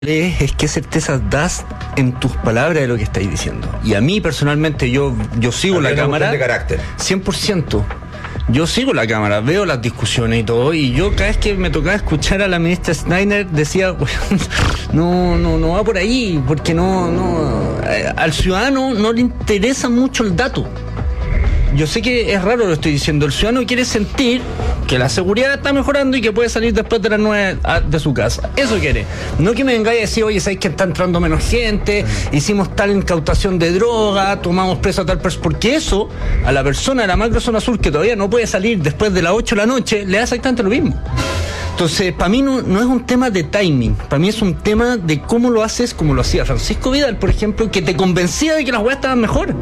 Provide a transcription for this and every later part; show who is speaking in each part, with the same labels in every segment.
Speaker 1: es qué certezas das en tus palabras de lo que estáis diciendo. Y a mí personalmente yo sigo la cámara
Speaker 2: de carácter
Speaker 1: 100%. Yo sigo la cámara, veo las discusiones y todo, y yo cada vez que me tocaba escuchar a la ministra Steiner decía, no va por ahí, porque al ciudadano no le interesa mucho el dato. Yo sé que es raro lo estoy diciendo, el ciudadano quiere sentir que la seguridad está mejorando y que puede salir después de las 9 de su casa. Eso quiere. No que me vengáis a decir, oye, ¿sabéis que está entrando menos gente? Hicimos tal incautación de droga, tomamos preso a tal persona. Porque eso, a la persona de la macrozona sur que todavía no puede salir después de las 8 de la noche, le da exactamente lo mismo. Entonces, para mí no es un tema de timing, para mí es un tema de cómo lo haces, como lo hacía Francisco Vidal, por ejemplo, que te convencía de que las weas estaban mejor.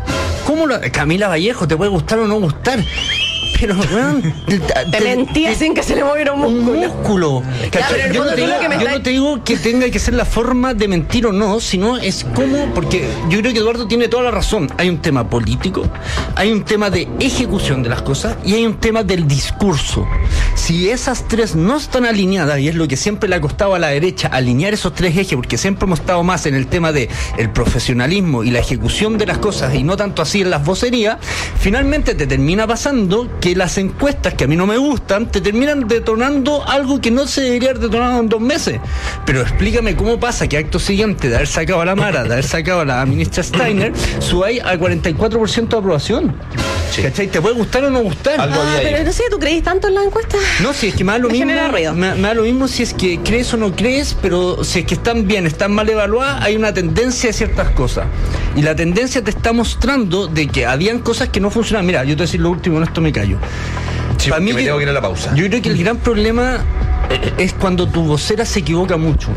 Speaker 1: Camila Vallejo, te puede gustar o no gustar, pero weón,
Speaker 3: te mentía sin que se le moviera un músculo.
Speaker 1: Yo no te digo que tenga que ser la forma de mentir o no, sino es como, porque yo creo que Eduardo tiene toda la razón. Hay un tema político, hay un tema de ejecución de las cosas y hay un tema del discurso. Si esas tres no están alineadas, y es lo que siempre le ha costado a la derecha, alinear esos tres ejes, porque siempre hemos estado más en el tema de el profesionalismo y la ejecución de las cosas y no tanto así en las vocerías, finalmente te termina pasando que las encuestas, que a mí no me gustan, te terminan detonando algo que no se debería haber detonado en 2 meses. Pero explícame cómo pasa que acto siguiente de haber sacado a la Mara, de haber sacado a la ministra Steiner, subáis al 44% de aprobación. Sí. ¿Cachai? ¿Te puede gustar o no gustar?
Speaker 3: Pero no sé, ¿tú creís tanto en las encuestas?
Speaker 1: No, si es que me da lo mismo. Me da lo mismo si es que crees o no crees, pero si es que están bien, están mal evaluadas, hay una tendencia a ciertas cosas. Y la tendencia te está mostrando de que habían cosas que no funcionaban. Mira, yo te voy a decir lo último, en esto me callo.
Speaker 2: Sí, para mí me tengo que ir a la pausa.
Speaker 1: Yo creo que el gran problema es cuando tu vocera se equivoca mucho.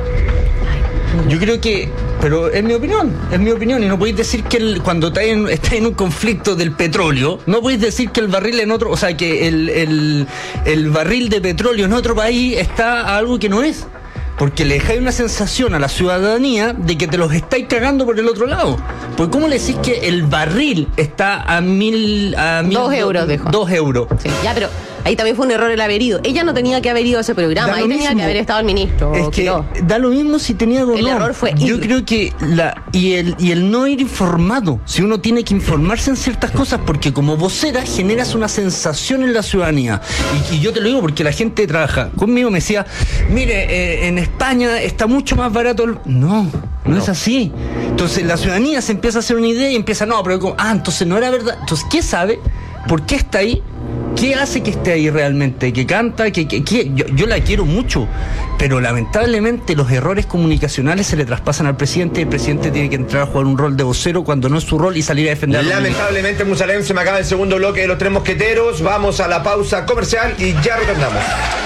Speaker 1: Yo creo que, pero es mi opinión, y no podéis decir que cuando estáis en un conflicto del petróleo, no podéis decir que el barril en otro, o sea, que el barril de petróleo en otro país está a algo que no es. Porque le dejáis una sensación a la ciudadanía de que te los estáis cagando por el otro lado. Pues ¿cómo le decís que el barril está a
Speaker 3: 2 euros, dijo.
Speaker 1: 2 euros.
Speaker 3: Sí, ya, pero ahí también fue un error el haber ido. Ella no tenía que haber ido a ese programa, ahí tenía que haber estado el ministro.
Speaker 1: Es que da lo mismo si tenía o no.
Speaker 3: El error fue
Speaker 1: Yo creo que el no ir informado, si uno tiene que informarse en ciertas cosas, porque como vocera generas una sensación en la ciudadanía. Y yo te lo digo porque la gente trabaja conmigo, me decía, mire, en España está mucho más barato. No es así. Entonces la ciudadanía se empieza a hacer una idea y empieza, entonces no era verdad. Entonces, ¿qué sabe? ¿Por qué está ahí? ¿Qué hace que esté ahí realmente? ¿Que canta? Yo la quiero mucho, pero lamentablemente los errores comunicacionales se le traspasan al presidente y el presidente tiene que entrar a jugar un rol de vocero cuando no es su rol y salir a defender.
Speaker 2: Lamentablemente, Musalem, se me acaba el segundo bloque de Los Tres Mosqueteros. Vamos a la pausa comercial y ya retornamos.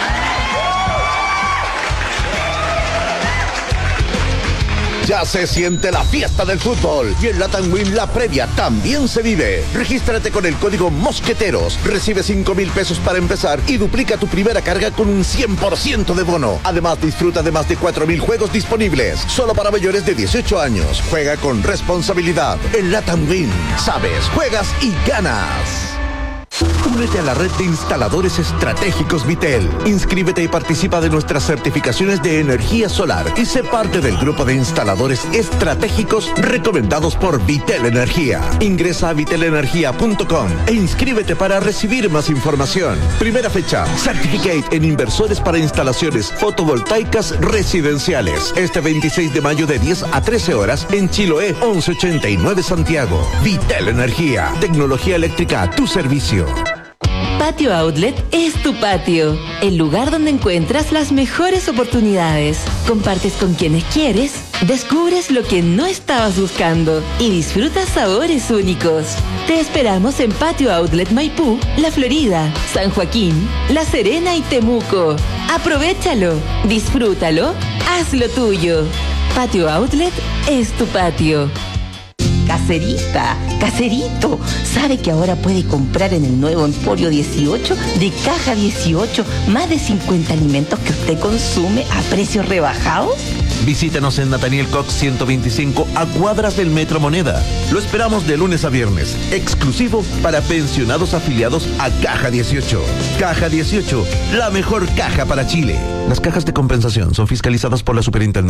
Speaker 4: Ya se siente la fiesta del fútbol y en Latam Win la previa también se vive. Regístrate con el código Mosqueteros, recibe 5,000 pesos para empezar y duplica tu primera carga con un 100% de bono. Además, disfruta de más de 4,000 juegos disponibles, solo para mayores de 18 años. Juega con responsabilidad. En Latam Win, sabes, juegas y ganas. Únete a la red de instaladores estratégicos Vitel. Inscríbete y participa de nuestras certificaciones de energía solar y sé parte del grupo de instaladores estratégicos recomendados por Vitel Energía. Ingresa a vitelenergia.com e inscríbete para recibir más información. Primera fecha, Certificate en inversores para instalaciones fotovoltaicas residenciales. Este 26 de mayo de 10 a 13 horas en Chiloé 1189 Santiago. Vitel Energía. Tecnología eléctrica a tu servicio.
Speaker 5: Patio Outlet es tu patio, el lugar donde encuentras las mejores oportunidades. Compartes con quienes quieres, descubres lo que no estabas buscando y disfrutas sabores únicos. Te esperamos en Patio Outlet Maipú, La Florida, San Joaquín, La Serena y Temuco. Aprovechalo, disfrútalo, hazlo tuyo. Patio Outlet es tu patio. caserita, caserito. ¿Sabe que ahora puede comprar en el nuevo Emporio 18 de Caja 18 más de 50 alimentos que usted consume a precios rebajados?
Speaker 4: Visítanos en Nathaniel Cox 125 a cuadras del Metro Moneda. Lo esperamos de lunes a viernes, exclusivo para pensionados afiliados a Caja 18. Caja 18, la mejor caja para Chile. Las cajas de compensación son fiscalizadas por la Superintendencia